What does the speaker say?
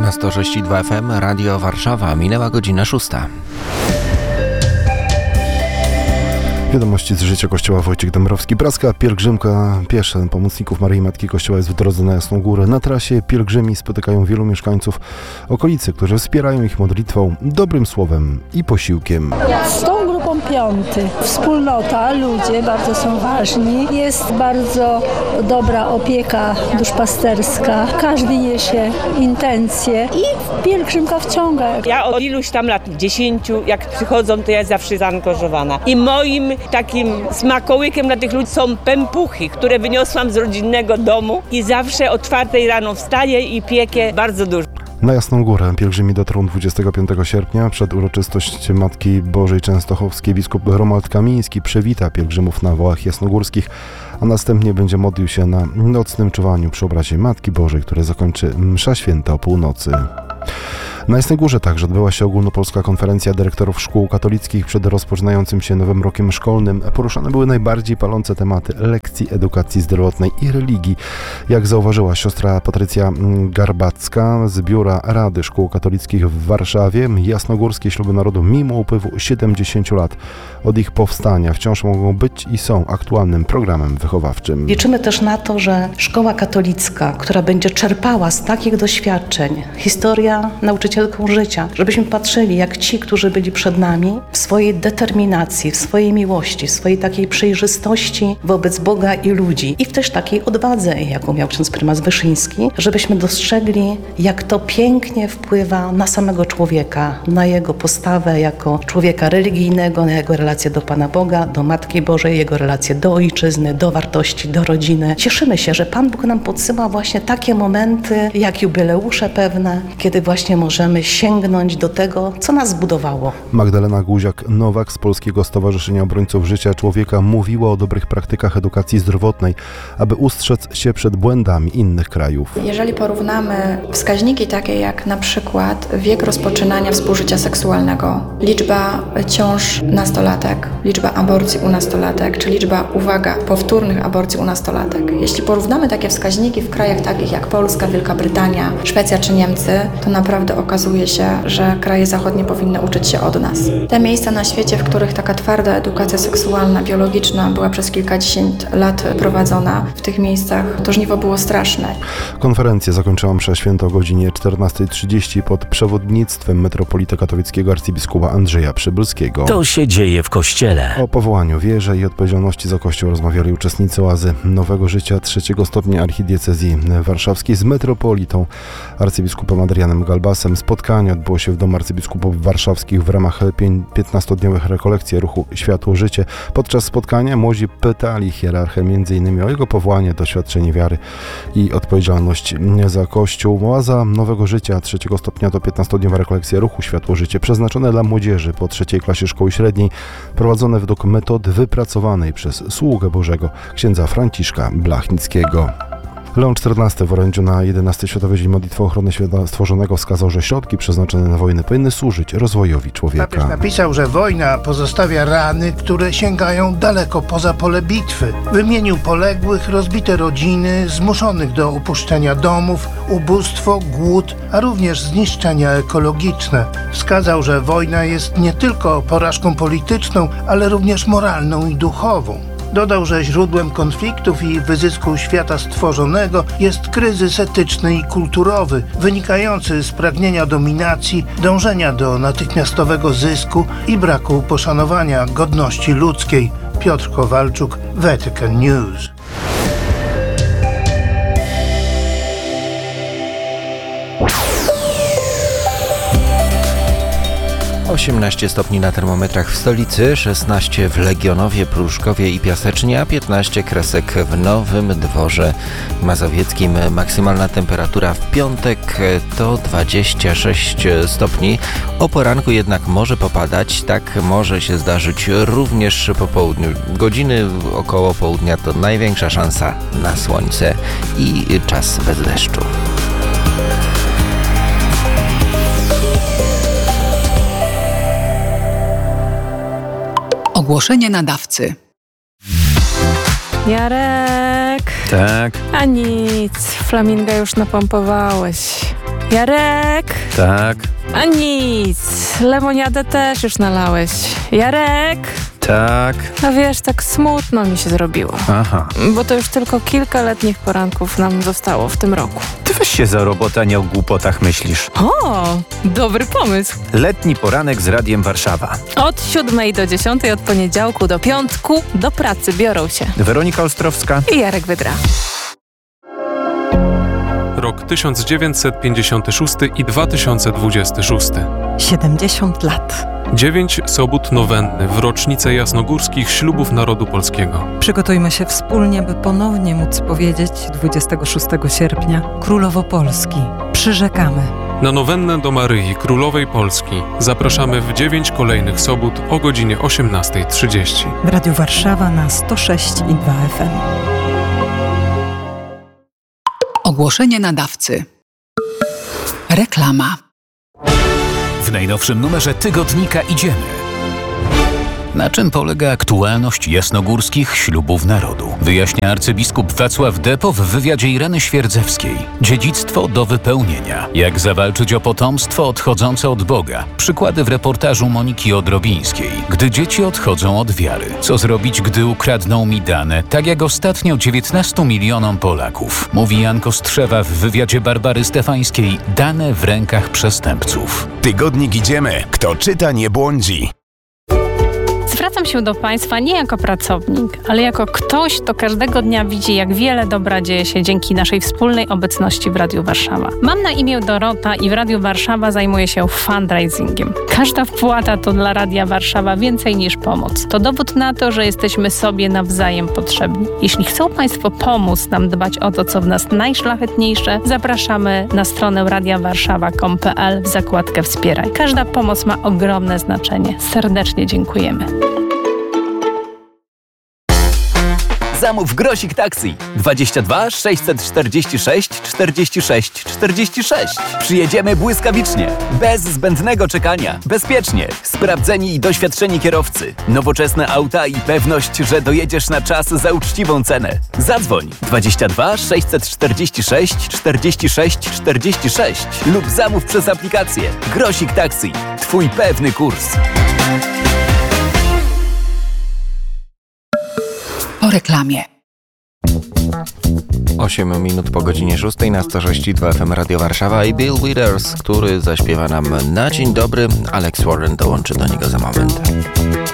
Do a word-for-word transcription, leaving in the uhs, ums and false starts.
Na sto sześć i dwa F M Radio Warszawa. Minęła godzina szósta. Wiadomości z życia Kościoła. Wojciech Dąbrowski. Praska pielgrzymka piesza pomocników Maryi Matki Kościoła jest w drodze na Jasną Górę. Na trasie pielgrzymi spotykają wielu mieszkańców okolicy, którzy wspierają ich modlitwą, dobrym słowem i posiłkiem. Z tą grupą piąty. Wspólnota, ludzie bardzo są ważni. Jest bardzo dobra opieka duszpasterska. Każdy niesie intencje i pielgrzymka wciąga. Ja od iluś tam lat, dziesięciu, jak przychodzą, to ja zawsze zaangażowana. I moim takim smakołykiem dla tych ludzi są pępuchy, które wyniosłam z rodzinnego domu i zawsze o czwartej rano wstaję i piekę bardzo dużo. Na Jasną Górę pielgrzymi dotrą dwudziestego piątego sierpnia. Przed uroczystość Matki Bożej Częstochowskiej biskup Romuald Kamiński przywita pielgrzymów na wołach jasnogórskich, a następnie będzie modlił się na nocnym czuwaniu przy obrazie Matki Bożej, które zakończy msza święta o północy. Na Jasnej Górze także odbyła się ogólnopolska konferencja dyrektorów szkół katolickich przed rozpoczynającym się nowym rokiem szkolnym. Poruszane były najbardziej palące tematy lekcji edukacji zdrowotnej i religii. Jak zauważyła siostra Patrycja Garbacka z Biura Rady Szkół Katolickich w Warszawie, jasnogórskie śluby narodu mimo upływu siedemdziesięciu lat od ich powstania wciąż mogą być i są aktualnym programem wychowawczym. Liczymy też na to, że szkoła katolicka, która będzie czerpała z takich doświadczeń, historia nauczycielką życia, żebyśmy patrzyli, jak ci, którzy byli przed nami, w swojej determinacji, w swojej miłości, w swojej takiej przejrzystości wobec Boga i ludzi i w też takiej odwadze, jaką miał ksiądz prymas Wyszyński, żebyśmy dostrzegli, jak to pięknie wpływa na samego człowieka, na jego postawę jako człowieka religijnego, na jego relacje do Pana Boga, do Matki Bożej, jego relacje do ojczyzny, do wartości, do rodziny. Cieszymy się, że Pan Bóg nam podsyła właśnie takie momenty, jak jubileusze pewne, kiedy właśnie możemy sięgnąć do tego, co nas zbudowało. Magdalena Guziak-Nowak z Polskiego Stowarzyszenia Obrońców Życia Człowieka mówiła o dobrych praktykach edukacji zdrowotnej, aby ustrzec się przed błędami innych krajów. Jeżeli porównamy wskaźniki takie jak na przykład wiek rozpoczynania współżycia seksualnego, liczba ciąż nastolatek, liczba aborcji u nastolatek, czy liczba, uwaga, powtórnych aborcji u nastolatek. Jeśli porównamy takie wskaźniki w krajach takich jak Polska, Wielka Brytania, Szwecja czy Niemcy, to naprawdę okazuje się, że kraje zachodnie powinny uczyć się od nas. Te miejsca na świecie, w których taka twarda edukacja seksualna, biologiczna była przez kilkadziesiąt lat prowadzona, w tych miejscach to żniwo było straszne. Konferencję zakończyła msza święta o godzinie czternasta trzydzieści pod przewodnictwem metropolity katolickiego arcybiskupa Andrzeja Przybylskiego. To się dzieje w Kościele. O powołaniu, wierze i odpowiedzialności za Kościół rozmawiali uczestnicy oazy Nowego Życia trzeciego stopnia archidiecezji warszawskiej z metropolitą arcybiskupem Adrianem Galbasem. Spotkanie odbyło się w Domu Arcybiskupów Warszawskich w ramach piętnastodniowych rekolekcji ruchu Światło-Życie. Podczas spotkania młodzi pytali hierarchę między innymi o jego powołanie, doświadczenie wiary i odpowiedzialność za Kościół. Oaza Nowego Życia trzeciego stopnia to piętnastodniowa rekolekcja ruchu Światło-Życie przeznaczone dla młodzieży po trzeciej klasie szkoły średniej, prowadzone według metody wypracowanej przez sługę Bożego księdza Franciszka Blachnickiego. Leon czternasty w orędziu na jedenasty Światowy Dzień Modlitwy Ochrony Świata Stworzonego wskazał, że środki przeznaczone na wojnę powinny służyć rozwojowi człowieka. Papież napisał, że wojna pozostawia rany, które sięgają daleko poza pole bitwy. Wymienił poległych, rozbite rodziny, zmuszonych do opuszczenia domów, ubóstwo, głód, a również zniszczenia ekologiczne. Wskazał, że wojna jest nie tylko porażką polityczną, ale również moralną i duchową. Dodał, że źródłem konfliktów i wyzysku świata stworzonego jest kryzys etyczny i kulturowy, wynikający z pragnienia dominacji, dążenia do natychmiastowego zysku i braku poszanowania godności ludzkiej. Piotr Kowalczuk, Vatican News. osiemnaście stopni na termometrach w stolicy, szesnaście w Legionowie, Pruszkowie i Piasecznie, a piętnaście Kresek w Nowym Dworze Mazowieckim. Maksymalna temperatura w piątek to dwadzieścia sześć stopni. O poranku jednak może popadać, tak może się zdarzyć również po południu. Godziny około południa to największa szansa na słońce i czas bez deszczu. Ogłoszenie nadawcy. Jarek. Tak. A nic, flaminga już napompowałeś. Jarek? Tak, A nic, lemoniadę też już nalałeś. Jarek? tak. A wiesz, tak smutno mi się zrobiło. Aha. Bo to już tylko kilka letnich poranków nam zostało w tym roku. Ty weź się za robotę, nie o głupotach myślisz. O, dobry pomysł. Letni poranek z Radiem Warszawa. Od siódmej do dziesiątej, od poniedziałku do piątku do pracy biorą się Weronika Ostrowska i Jarek Wydra. Rok tysiąc dziewięćset pięćdziesiąty szósty i dwa tysiące dwudziesty szósty. siedemdziesiąt lat. Dziewięć sobót nowenny w rocznicę jasnogórskich ślubów narodu polskiego. Przygotujmy się wspólnie, by ponownie móc powiedzieć dwudziestego szóstego sierpnia Królowo Polski. Przyrzekamy. Na nowennę do Maryi Królowej Polski zapraszamy w dziewięć kolejnych sobót o godzinie osiemnasta trzydzieści. W Radiu Warszawa na sto sześć i dwa F M. Ogłoszenie nadawcy. Reklama. W najnowszym numerze tygodnika Idziemy. Na czym polega aktualność jasnogórskich ślubów narodu? Wyjaśnia arcybiskup Wacław Depo w wywiadzie Ireny Świerdzewskiej. Dziedzictwo do wypełnienia. Jak zawalczyć o potomstwo odchodzące od Boga? Przykłady w reportażu Moniki Odrobińskiej. Gdy dzieci odchodzą od wiary. Co zrobić, gdy ukradną mi dane? Tak jak ostatnio dziewiętnastu milionom Polaków. Mówi Jan Kostrzewa w wywiadzie Barbary Stefańskiej. Dane w rękach przestępców. Tygodnik Idziemy. Kto czyta, nie błądzi. Zwracam się do Państwa nie jako pracownik, ale jako ktoś, kto każdego dnia widzi, jak wiele dobra dzieje się dzięki naszej wspólnej obecności w Radiu Warszawa. Mam na imię Dorota i w Radiu Warszawa zajmuję się fundraisingiem. Każda wpłata to dla Radia Warszawa więcej niż pomoc. To dowód na to, że jesteśmy sobie nawzajem potrzebni. Jeśli chcą Państwo pomóc nam dbać o to, co w nas najszlachetniejsze, zapraszamy na stronę radia warszawa kropka com kropka p l w zakładkę Wspieraj. Każda pomoc ma ogromne znaczenie. Serdecznie dziękujemy. Zamów Grosik Taxi dwadzieścia dwa sześćset czterdzieści sześć czterdzieści sześć czterdzieści sześć. Przyjedziemy błyskawicznie, bez zbędnego czekania, bezpiecznie, sprawdzeni i doświadczeni kierowcy, nowoczesne auta i pewność, że dojedziesz na czas za uczciwą cenę. Zadzwoń dwadzieścia dwa sześćset czterdzieści sześć czterdzieści sześć czterdzieści sześć lub zamów przez aplikację Grosik Taxi. Twój pewny kurs. Po reklamie. osiem minut po godzinie szóstej na sto sześć i dwa F M Radio Warszawa i Bill Withers, który zaśpiewa nam na dzień dobry. Alex Warren dołączy do niego za moment.